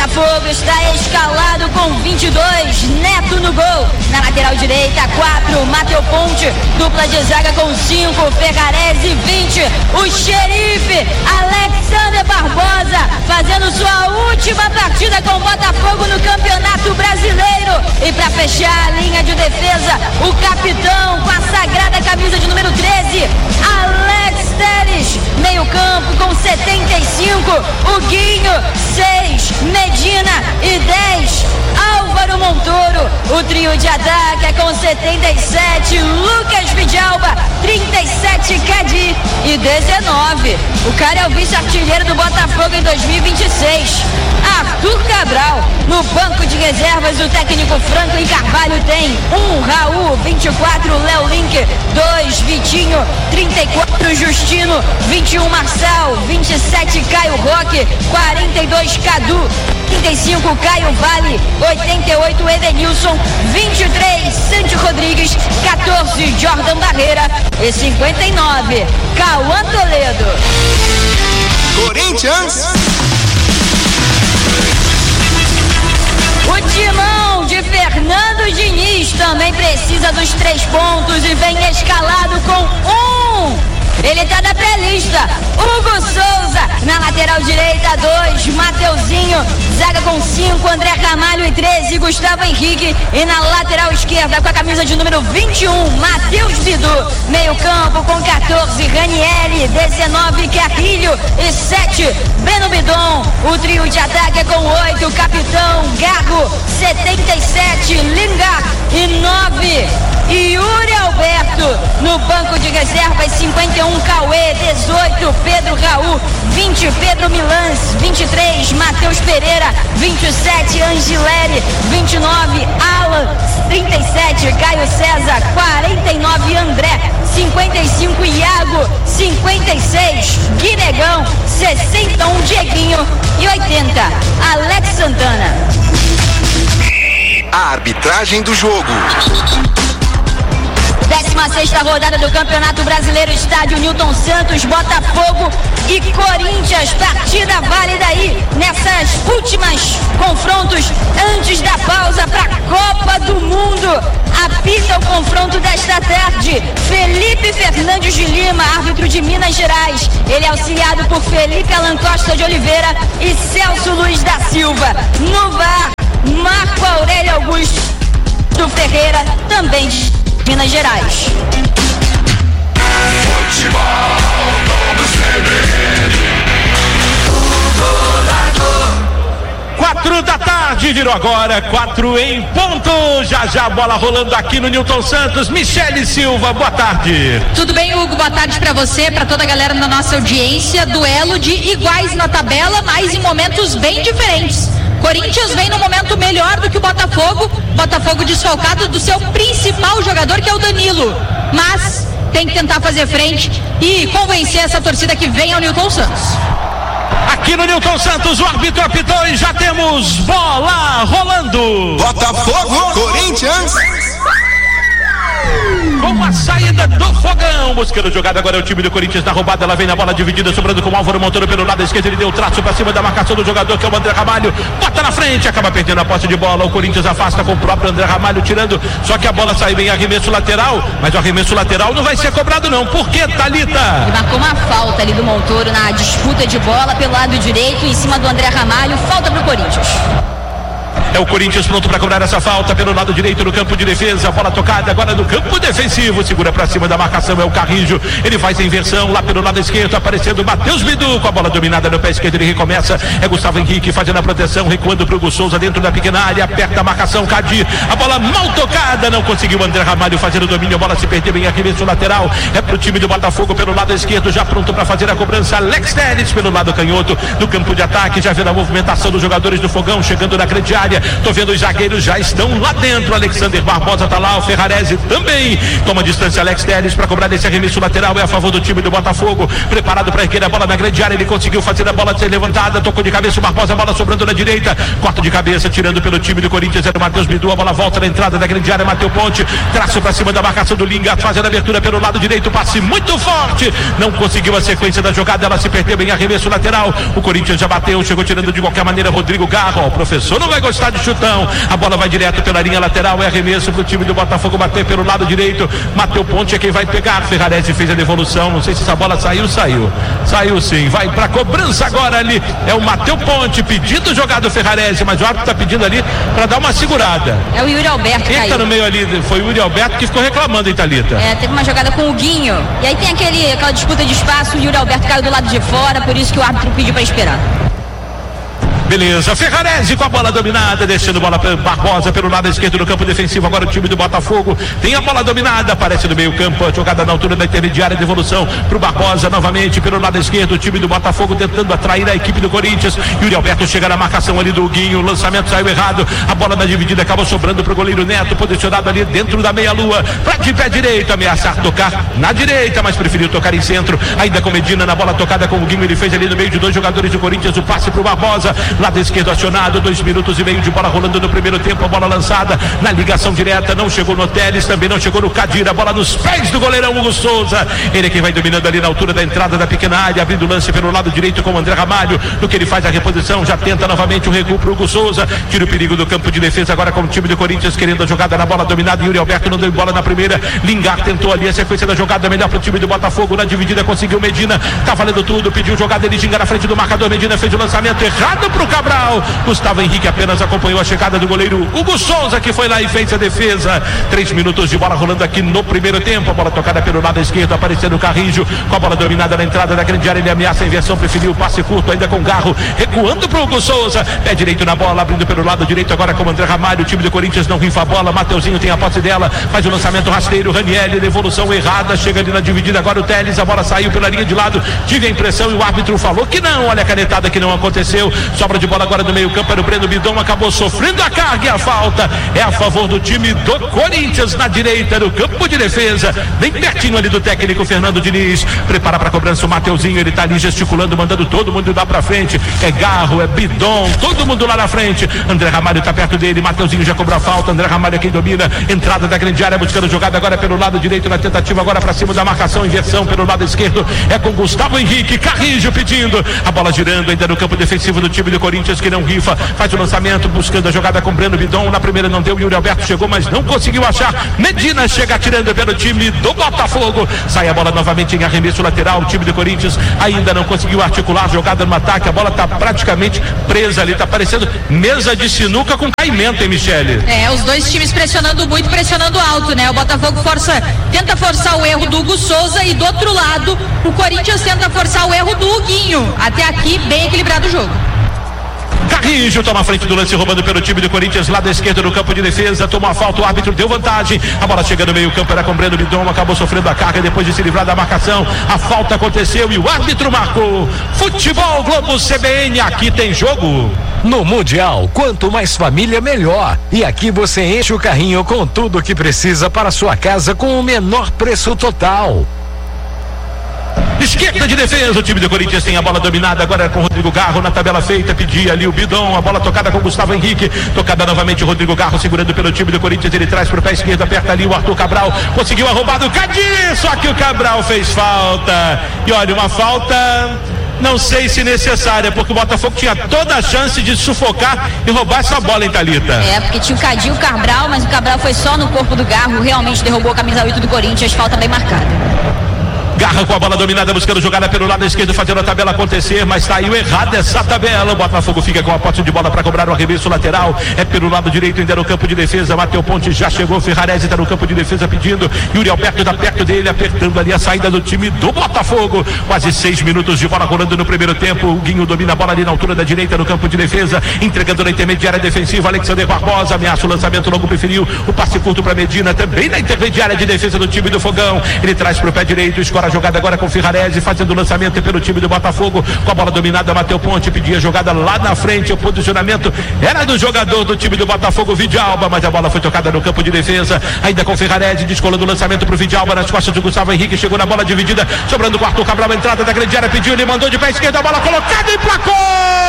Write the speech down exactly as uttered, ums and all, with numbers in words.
Botafogo está escalado com vinte e dois, Neto no gol. Na lateral direita, quatro, Mateu Ponte. Dupla de zaga com cinco, Ferrarese, vinte. O xerife, Alexander Barbosa, fazendo sua última partida com o Botafogo no Campeonato Brasileiro. E para fechar a linha de defesa, o capitão com a sagrada camisa de número treze, Alex Telles. Meio campo com setenta e cinco, o Guinho, seis, Medina e dez, Álvaro Montoro. O trio de ataque é com setenta e sete, Lucas Vidalba, trinta e sete, Cadi e dezenove. O cara é o vice-artilheiro do Botafogo em dois mil e vinte e seis, Arthur Cabral. No banco de reservas, o técnico Franklin Carvalho tem um, Raul, vinte e quatro, Léo Link, dois, Vitinho, trinta e quatro, Justino, vinte e um, Marçal, vinte e sete, Caio Roque, quarenta e dois, Cadu, trinta e cinco, Caio Vale, oitenta e oito, Edenilson, vinte e três, Santi Rodrigues, quatorze, Jordan Barreira e cinquenta e nove, Cauã Toledo. Corinthians. O timão de Fernando Diniz também precisa dos três pontos e vem escalado com um. Ele tá na pré-lista. Hugo Souza, na lateral direita, dois, Mateuzinho, zaga com cinco, André Ramalho e treze, Gustavo Henrique. E na lateral esquerda, com a camisa de número vinte e um, Matheus Bidu. Meio campo com quatorze, Ranieri, dezenove, Carrilho e sete, Breno Bidon. O trio de ataque é com oito, Capitão Garro, setenta e sete, Lingard e nove, Yuri Alberto. No banco de reservas, cinquenta e um, Cauê, dezoito, Pedro Raul, vinte, Pedro Milans, vinte e três, Matheus Pereira, vinte e sete, Angileri, vinte e nove, Alan, trinta e sete, Caio César, quarenta e nove, André, cinquenta e cinco, Iago, cinquenta e seis, Guinegão, sessenta e um, Dieguinho e oitenta, Alex Santana. A arbitragem do jogo. décima sexta rodada do Campeonato Brasileiro, estádio Newton Santos, Botafogo e Corinthians, partida válida aí nessas últimas confrontos antes da pausa para a Copa do Mundo. Apita o confronto desta tarde Felipe Fernandes de Lima, árbitro de Minas Gerais. Ele é auxiliado por Felipe Alan Costa de Oliveira e Celso Luiz da Silva. No V A R, Marco Aurélio Augusto do Ferreira, também de Minas Gerais. Quatro da tarde, virou agora, quatro em ponto. Já já a bola rolando aqui no Newton Santos. Michele Silva, boa tarde. Tudo bem, Hugo? Boa tarde pra você, pra toda a galera da nossa audiência. Duelo de iguais na tabela, mas em momentos bem diferentes. Corinthians vem num momento melhor do que o Botafogo. Botafogo desfalcado do seu principal jogador, que é o Danilo. Mas tem que tentar fazer frente e convencer essa torcida que vem ao Newton Santos. Aqui no Newton Santos, o árbitro apitou e já temos bola rolando. Botafogo, Corinthians. Com a saída do Fogão, buscando jogada agora é o time do Corinthians na roubada, ela vem na bola dividida, sobrando com o Álvaro Montoro pelo lado esquerdo, ele deu traço pra cima da marcação do jogador, que é o André Ramalho, bota na frente, acaba perdendo a posse de bola, o Corinthians afasta com o próprio André Ramalho, tirando, só que a bola sai bem, arremesso lateral, mas o arremesso lateral não vai ser cobrado não, por que, Thalita? Ele marcou uma falta ali do Montoro na disputa de bola pelo lado direito, em cima do André Ramalho, falta pro Corinthians. É o Corinthians pronto para cobrar essa falta pelo lado direito no campo de defesa, bola tocada agora no campo defensivo, segura para cima da marcação, é o Carrijo, ele faz a inversão lá pelo lado esquerdo, aparecendo Matheus Bidu com a bola dominada no pé esquerdo, ele recomeça, é Gustavo Henrique fazendo a proteção, recuando pro Hugo Souza dentro da pequena área, aperta a marcação, Cadi, a bola mal tocada, não conseguiu André Ramalho fazer o domínio, a bola se perdeu em arremesso lateral, é pro time do Botafogo pelo lado esquerdo, já pronto para fazer a cobrança, Alex Telles pelo lado canhoto, no campo de ataque, já vendo a movimentação dos jogadores do Fogão, chegando na grande área, Tô vendo os zagueiros já estão lá dentro. Alexander Barbosa tá lá, o Ferrarese também. Toma distância Alex Telles para cobrar desse arremesso lateral. É a favor do time do Botafogo. Preparado para erguer a bola na grande área. Ele conseguiu fazer a bola ser levantada. Tocou de cabeça o Barbosa, a bola sobrando na direita. Corta de cabeça, tirando pelo time do Corinthians. Era o Matheus Bidu. A bola volta na entrada da grande área. Matheus Ponte. Traço para cima da marcação do Linga. Fazendo a abertura pelo lado direito. Passe muito forte. Não conseguiu a sequência da jogada. Ela se perdeu em arremesso lateral. O Corinthians já bateu. Chegou tirando de qualquer maneira Rodrigo Garro. O professor não vai gostar de chutão. A bola vai direto pela linha lateral. É arremesso para o time do Botafogo bater pelo lado direito. Matheus Ponte é quem vai pegar. Ferrarese fez a devolução. Não sei se essa bola saiu. Saiu. Saiu sim. Vai para cobrança agora ali. É o Matheus Ponte pedindo jogada do Ferrarese. Mas o árbitro está pedindo ali para dar uma segurada. É o Yuri Alberto. Quem está no meio ali? Foi o Yuri Alberto que ficou reclamando, hein, Thalita? É, teve uma jogada com o Guinho. E aí tem aquele, aquela disputa de espaço. O Yuri Alberto caiu do lado de fora. Por isso que o árbitro pediu para esperar. Beleza, Ferrarese com a bola dominada, deixando a bola para Barbosa pelo lado esquerdo do campo defensivo. Agora o time do Botafogo tem a bola dominada, aparece no meio campo, a jogada na altura da intermediária, devolução para o Barbosa novamente pelo lado esquerdo. O time do Botafogo tentando atrair a equipe do Corinthians. Yuri Alberto chega na marcação ali do Guinho, o lançamento saiu errado, a bola na dividida acabou sobrando para o goleiro Neto, posicionado ali dentro da meia-lua, para de pé direito, ameaçar tocar na direita, mas preferiu tocar em centro, ainda com Medina na bola tocada com o Guinho. Ele fez ali no meio de dois jogadores do Corinthians o passe para o Barbosa. Lado esquerdo acionado, dois minutos e meio de bola rolando no primeiro tempo, a bola lançada na ligação direta, não chegou no Teles, também não chegou no Cadira, a bola nos pés do goleirão Hugo Souza, ele é quem vai dominando ali na altura da entrada da pequena área, abrindo o lance pelo lado direito com o André Ramalho, no que ele faz a reposição, já tenta novamente o recuo para o Hugo Souza, tira o perigo do campo de defesa agora com o time do Corinthians, querendo a jogada na bola dominada. Yuri Alberto não deu bola na primeira, Lingar tentou ali a sequência da jogada, melhor para o time do Botafogo, na dividida conseguiu Medina, tá valendo tudo, pediu jogada, ele ginga na frente do marcador, Medina fez o lançamento errado para o Cabral, Gustavo Henrique apenas acompanhou a chegada do goleiro Hugo Souza, que foi lá e fez a defesa. Três minutos de bola rolando aqui no primeiro tempo, a bola tocada pelo lado esquerdo, aparecendo o Carrijo, com a bola dominada na entrada da grande área, ele ameaça a inversão, preferiu o passe curto ainda com Garro, recuando para o Hugo Souza, pé direito na bola, abrindo pelo lado direito agora com o André Ramalho, o time do Corinthians não rifa a bola, Mateuzinho tem a posse dela, faz o lançamento rasteiro, Ranieri, devolução errada, chega ali na dividida agora o Teles, a bola saiu pela linha de lado, tive a impressão e o árbitro falou que não, olha a canetada que não aconteceu, sobra de bola agora do meio campo, era o Breno Bidon, acabou sofrendo a carga e a falta é a favor do time do Corinthians na direita do campo de defesa, bem pertinho ali do técnico Fernando Diniz, prepara para cobrança o Mateuzinho, ele tá ali gesticulando, mandando todo mundo dar pra frente, é Garro, é Bidon, todo mundo lá na frente, André Ramalho tá perto dele, Mateuzinho já cobrou a falta, André Ramalho é quem domina, entrada da grande área, buscando jogada agora pelo lado direito, na tentativa agora pra cima da marcação, inversão pelo lado esquerdo, é com Gustavo Henrique, Carrijo pedindo, a bola girando ainda no campo defensivo do time do Corinthians, que não rifa, faz o lançamento, buscando a jogada com Breno Bidon, na primeira não deu, Yuri Alberto chegou, mas não conseguiu achar, Medina chega atirando pelo time do Botafogo, sai a bola novamente em arremesso lateral, o time do Corinthians ainda não conseguiu articular a jogada no ataque, a bola está praticamente presa ali, está parecendo mesa de sinuca com caimento, hein, Michele? É, os dois times pressionando muito, pressionando alto, né? O Botafogo força, tenta forçar o erro do Hugo Souza e do outro lado, o Corinthians tenta forçar o erro do Huguinho, até aqui bem equilibrado o jogo. Carrijo toma a frente do lance, roubando pelo time do Corinthians, lado esquerdo do campo de defesa, tomou a falta, o árbitro deu vantagem, a bola chega no meio campo, era com Breno Bidon, acabou sofrendo a carga depois de se livrar da marcação, a falta aconteceu e o árbitro marcou. Futebol Globo C B N, aqui tem jogo. No Mundial, quanto mais família, melhor. E aqui você enche o carrinho com tudo o que precisa para sua casa com o menor preço total. Esquerda de defesa, o time do Corinthians tem a bola dominada agora com o Rodrigo Garro na tabela feita, pedia ali o Bidon, a bola tocada com o Gustavo Henrique, tocada novamente o Rodrigo Garro segurando pelo time do Corinthians, ele traz para o pé esquerdo, aperta ali o Arthur Cabral, conseguiu a roubada do Cadir, só que o Cabral fez falta, e olha, uma falta, não sei se necessária, porque o Botafogo tinha toda a chance de sufocar e roubar essa bola, hein, Thalita? É, porque tinha o Cadir e o Cabral, mas o Cabral foi só no corpo do Garro, realmente derrubou a camisa oito do Corinthians, falta bem marcada. Garra com a bola dominada, buscando jogada pelo lado esquerdo, fazendo a tabela acontecer, mas saiu errada essa tabela. O Botafogo fica com a posse de bola para cobrar o arremesso lateral. É pelo lado direito, ainda no campo de defesa. Matheus Ponte já chegou, Ferrarese está no campo de defesa pedindo. Yuri Alberto está perto dele, apertando ali a saída do time do Botafogo. Quase seis minutos de bola rolando no primeiro tempo. O Guinho domina a bola ali na altura da direita no campo de defesa, entregando na intermediária defensiva. Alexander Barbosa ameaça o lançamento, logo preferiu o passe curto para Medina, também na intermediária de defesa do time do Fogão. Ele traz para o pé direito, escora embora a jogada agora com o Ferrarese, fazendo o lançamento pelo time do Botafogo, com a bola dominada, Matheus Ponte pedia jogada lá na frente, o posicionamento era do jogador do time do Botafogo, Vidalba, mas a bola foi tocada no campo de defesa, ainda com o Ferrarese, descolando o lançamento pro Vidalba, nas costas do Gustavo Henrique, chegou na bola dividida, sobrando o Arthur Cabral, entrada da grande área, pediu, ele mandou de pé esquerdo, a bola colocada e placou!